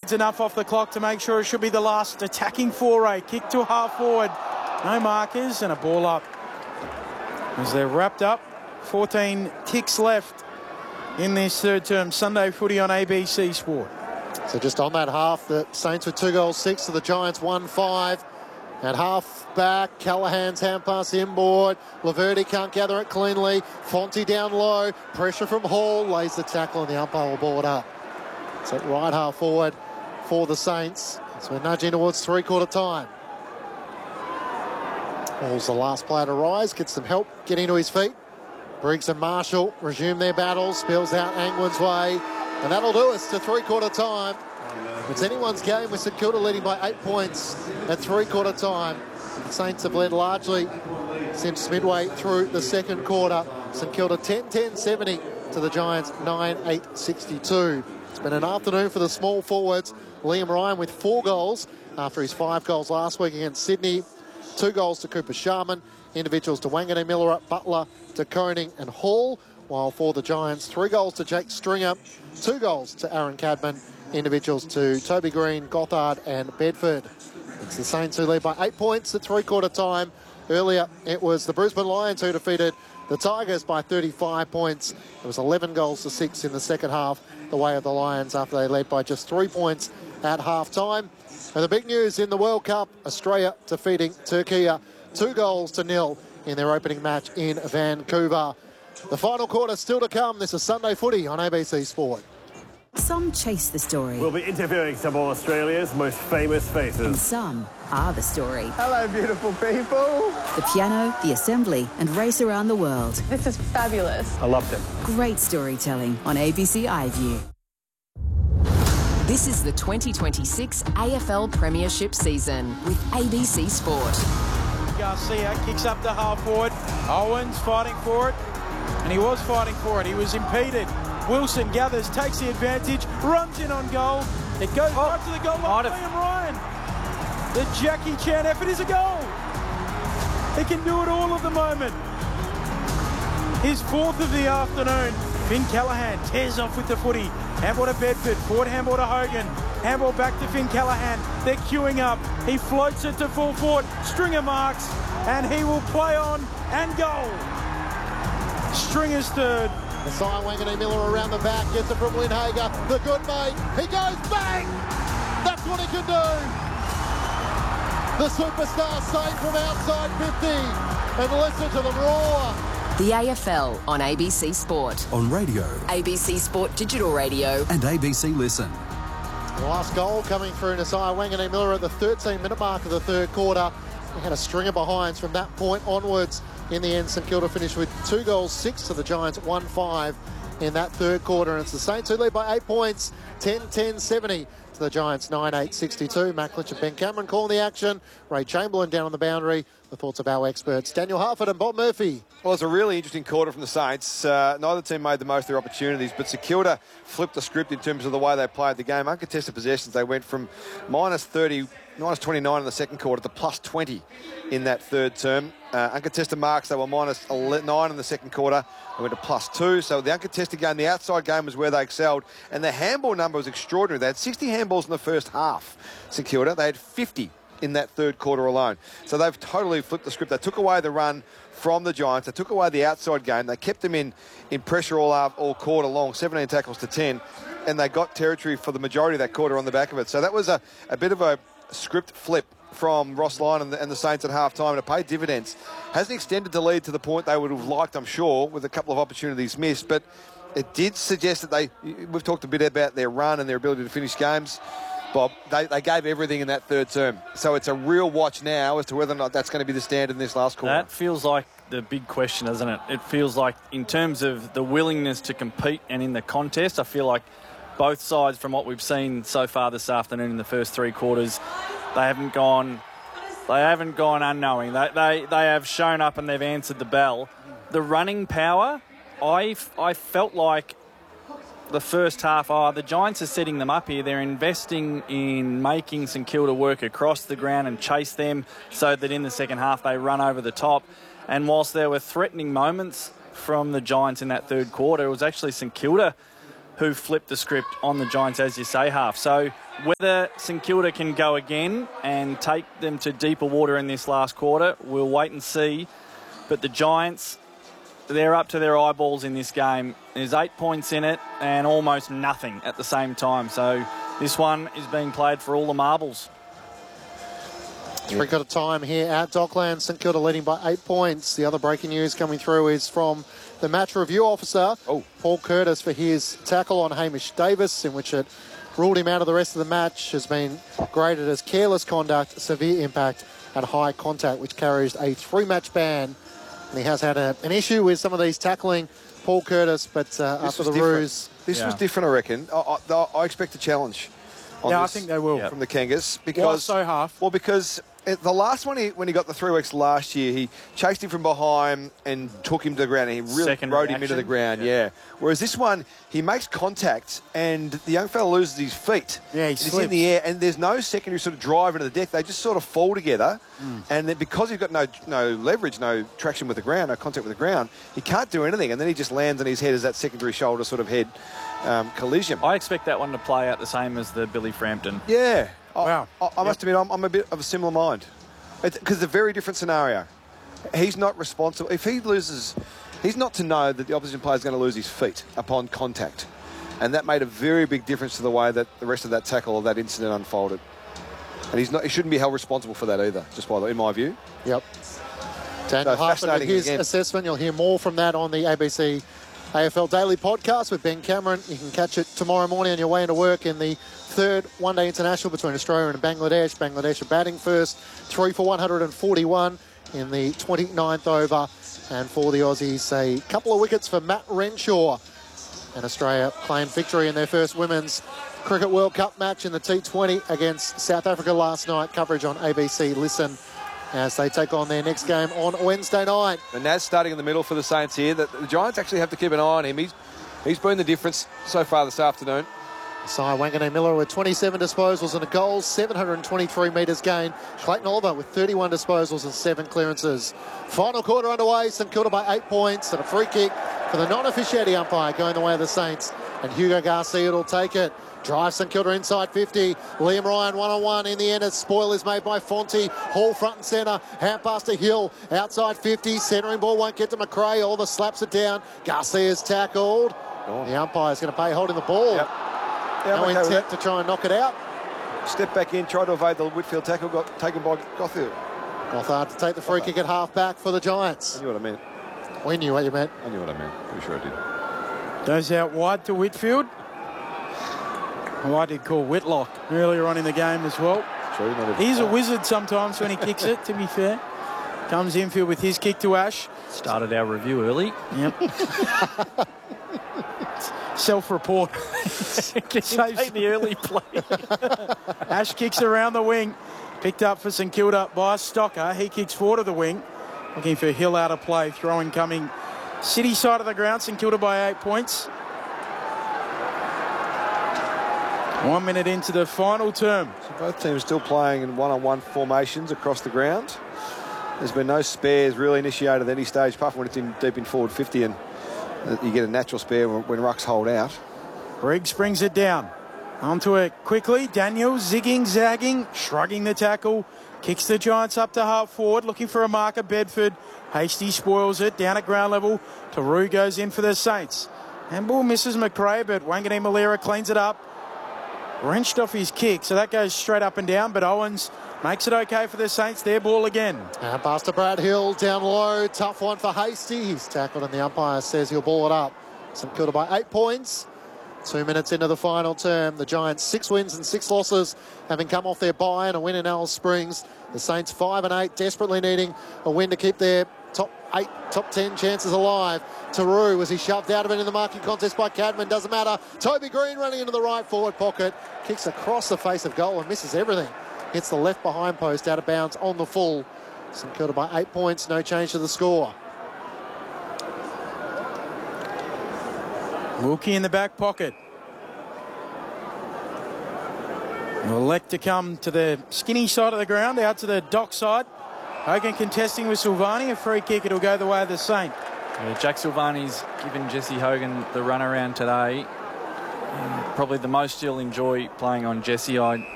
It's enough off the clock to make sure it should be the last attacking foray. Kick to half forward. No markers and a ball up. As they're wrapped up, 14 ticks left in this third term. Sunday footy on ABC Sport. So just on that half, the Saints with 2 goals, 6 to the Giants, 1-5. At half back, Callahan's hand pass inboard. Laverty can't gather it cleanly. Fonte down low. Pressure from Hall. Lays the tackle and the umpire will ball it up. So right half forward for the Saints. So we're nudging towards three-quarter time. Hall's the last player to rise. Gets some help getting to his feet. Briggs and Marshall resume their battle. Spills out Angwin's way. And that'll do us to three-quarter time. It's anyone's game with St Kilda leading by 8 points at three-quarter time. The Saints have led largely since midway through the second quarter. St Kilda 10-10-70 to the Giants 9-8-62. It's been an afternoon for the small forwards. Liam Ryan with 4 goals after his 5 goals last week against Sydney. 2 goals to Cooper Sharman. Individuals to Wangane Miller, Butler, to Koning and Hall. While for the Giants, 3 goals to Jake Stringer. 2 goals to Aaron Cadman. Individuals to Toby Green, Gothard and Bedford. It's the Saints who lead by 8 points at three-quarter time. Earlier, it was the Brisbane Lions who defeated the Tigers by 35 points. It was 11 goals to 6 in the second half, the way of the Lions after they led by just 3 points at half-time. And the big news in the World Cup, Australia defeating Turkey 2 goals to 0 in their opening match in Vancouver. The final quarter still to come. This is Sunday Footy on ABC Sport. Some chase the story. We'll be interviewing some of Australia's most famous faces. And some are the story. Hello, beautiful people. The piano, the assembly, and race around the world. This is fabulous. I loved it. Great storytelling on ABC iView. This is the 2026 AFL Premiership season with ABC Sport. Garcia kicks up to half forward. Owens fighting for it. And he was fighting for it. He was impeded. Wilson gathers, takes the advantage, runs in on goal. It goes right to the goal line. Liam Ryan. The Jackie Chan effort is a goal. He can do it all at the moment. His 4th of the afternoon. Finn Callahan tears off with the footy. Handball to Bedford. Forward handball to Hogan. Handball back to Finn Callahan. They're queuing up. He floats it to full forward. Stringer marks. And he will play on and goal. Stringer's third. Messiah Wangane Miller around the back, gets it from Windhager, the good mate, he goes bang! That's what he can do! The superstar saved from outside 50, and listen to them roar! The AFL on ABC Sport. On radio. ABC Sport Digital Radio. And ABC Listen. The last goal coming through Messiah Wangane Miller at the 13-minute mark of the third quarter. He had a string of behinds from that point onwards. In the end, St Kilda finished with 2 goals, 6 to the Giants, 1-5 in that third quarter. And it's the Saints who lead by 8 points, 10-10-70 to the Giants, 9-8-62. Matt Clinch and Ben Cameron calling the action. Ray Chamberlain down on the boundary. The thoughts of our experts, Daniel Harford and Bob Murphy. Well, it's a really interesting quarter from the Saints. Neither team made the most of their opportunities, but St Kilda flipped the script in terms of the way they played the game. Uncontested possessions, they went from minus 29 in the second quarter to plus 20 in that third term. Uncontested marks, they were minus 9 in the second quarter. They went to plus 2. So the uncontested game, the outside game was where they excelled. And the handball number was extraordinary. They had 60 handballs in the first half, St Kilda. They had 50 in that third quarter alone. So they've totally flipped the script. They took away the run from the Giants. They took away the outside game. They kept them in pressure all quarter long, 17 tackles to 10. And they got territory for the majority of that quarter on the back of it. So that was a bit of a script flip from Ross Lyon and the Saints at half-time to pay dividends. Hasn't extended the lead to the point they would have liked, I'm sure, with a couple of opportunities missed, but it did suggest that we've talked a bit about their run and their ability to finish games. Bob, they gave everything in that third term. So it's a real watch now as to whether or not that's going to be the standard in this last quarter. That feels like the big question, doesn't it? It feels like in terms of the willingness to compete and in the contest, I feel like both sides, from what we've seen so far this afternoon in the first 3 quarters, they haven't gone unknowing. They have shown up and they've answered the bell. The running power, I felt like the first half, the Giants are setting them up here. They're investing in making St Kilda work across the ground and chase them so that in the second half they run over the top. And whilst there were threatening moments from the Giants in that third quarter, it was actually St Kilda who flipped the script on the Giants, as you say, half. So whether St Kilda can go again and take them to deeper water in this last quarter, we'll wait and see. But the Giants, they're up to their eyeballs in this game. There's 8 points in it and almost nothing at the same time. So this one is being played for all the marbles. Three-quarter time here at Docklands. St Kilda leading by 8 points. The other breaking news coming through is from the match review officer, Paul Curtis, for his tackle on Hamish Davis, in which it ruled him out of the rest of the match, has been graded as careless conduct, severe impact and high contact, which carries a 3-match ban. And he has had an issue with some of these tackling, Paul Curtis, but after the ruse... This was different, I reckon. I expect a challenge on this, I think they will. From the Kangas. Because, why so half? Well, because the last one, when he got the 3 weeks last year, he chased him from behind and took him to the ground. And he really rode him into the ground, Whereas this one, he makes contact and the young fella loses his feet. Yeah, he's in the air and there's no secondary sort of drive into the deck. They just sort of fall together. And then because he's got no leverage, no traction with the ground, no contact with the ground, he can't do anything. And then he just lands on his head as that secondary shoulder sort of head collision. I expect that one to play out the same as the Billy Frampton. Yeah. Wow. I must admit, I'm a bit of a similar mind. Because it's a very different scenario. He's not responsible. If he loses, he's not to know that the opposition player is going to lose his feet upon contact. And that made a very big difference to the way that the rest of that tackle or that incident unfolded. And he shouldn't be held responsible for that either, just in my view. Yep. Daniel Harper with his assessment. You'll hear more from that on the ABC AFL Daily Podcast with Ben Cameron. You can catch it tomorrow morning on your way into work in the third one-day international between Australia and Bangladesh. Bangladesh are batting first, 3 for 141 in the 29th over. And for the Aussies, a couple of wickets for Matt Renshaw. And Australia claimed victory in their first Women's Cricket World Cup match in the T20 against South Africa last night. Coverage on ABC Listen as they take on their next game on Wednesday night. And Naz starting in the middle for the Saints here. The Giants actually have to keep an eye on him. He's been the difference so far this afternoon. Sai Wanganeen Miller with 27 disposals and a goal, 723 metres gained. Clayton Oliver with 31 disposals and 7 clearances. Final quarter underway, St Kilda by 8 points and a free kick for the non-officiating umpire going the way of the Saints. And Hugo Garcia will take it. Drive St Kilda inside 50. Liam Ryan one-on-one in the end. A spoil is made by Fonte. Hall front and centre. Hand pass to Hill. Outside 50. Centering ball won't get to McRae. Oliver slaps it down. Garcia's tackled. The umpire's going to pay holding the ball. Yep. No intent to try and knock it out. Step back in, try to evade the Whitfield tackle, got taken by Gothard. Gothard to take the free kick at half back for the Giants. I knew what I meant. We knew what you meant. I knew what I meant. Pretty sure I did. Goes out wide to Whitfield. Oh, I did call Whitlock earlier on in the game as well. He's a wizard sometimes when he kicks it, to be fair. Comes infield with his kick to Ash. Started our review early. Yep. Self-report. Take the early play. Ash kicks around the wing. Picked up for St Kilda by Stocker. He kicks forward of the wing. Looking for Hill out of play. Throwing coming City side of the ground. St Kilda by 8 points. 1 minute into the final term. So both teams still playing in one-on-one formations across the ground. There's been no spares really initiated at any stage, apart from when it's in deep in forward 50 and you get a natural spare when rucks hold out. Briggs brings it down. Onto it quickly. Daniel zigging, zagging, shrugging the tackle. Kicks the Giants up to half forward, looking for a marker. Bedford. Hasty spoils it down at ground level. Taru goes in for the Saints. Handball misses McRae, but Wanganeen Malera cleans it up. Wrenched off his kick, so that goes straight up and down, but Owens makes it okay for the Saints. Their ball again. And pass to Brad Hill, down low. Tough one for Hasty. He's tackled and the umpire says he'll ball it up. St Kilda by 8 points. 2 minutes into the final term. The Giants 6 wins and 6 losses, having come off their bye and a win in Alice Springs. The Saints 5 and 8, desperately needing a win to keep their top 10 chances alive. Taru, was he shoved out of it in the marking contest by Cadman? Doesn't matter. Toby Green running into the right forward pocket. Kicks across the face of goal and misses everything. Hits the left behind post out of bounds on the full. St Kilda by 8 points, no change to the score. Wilkie in the back pocket. Will elect to come to the skinny side of the ground, out to the dock side. Hogan contesting with Silvani. A free kick, it'll go the way of the Saint. Yeah, Jack Silvani's given Jesse Hogan the runaround today. Probably the most you'll enjoy playing on Jesse. I